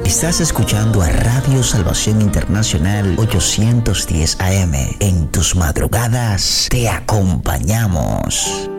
Estás escuchando a Radio Salvación Internacional 810 AM. En tus madrugadas te acompañamos.